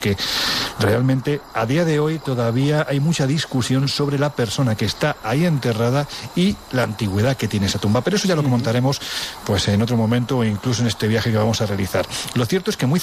que realmente a día de hoy todavía hay mucha discusión sobre la persona que está ahí enterrada y la antigüedad que tiene esa tumba. Pero eso ya lo comentaremos pues en otro momento o incluso en este viaje que vamos a realizar. Lo cierto es que muy